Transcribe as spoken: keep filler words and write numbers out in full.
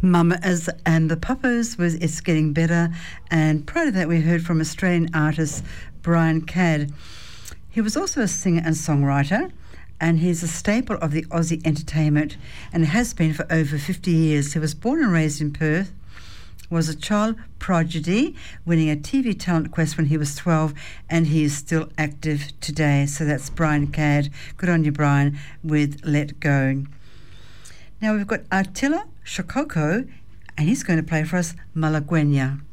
Mama as and the Puppos was It's Getting Better, and prior to that we heard from Australian artist Brian Cadd. He was also a singer and songwriter, and he's a staple of the Aussie entertainment and has been for over fifty years. He was born and raised in Perth, was a child prodigy, winning a T V talent quest when he was twelve, and he is still active today. So that's Brian Cadd. Good on you, Brian, with Let Go. Now we've got Attila Shokoko, and he's going to play for us Malaguena.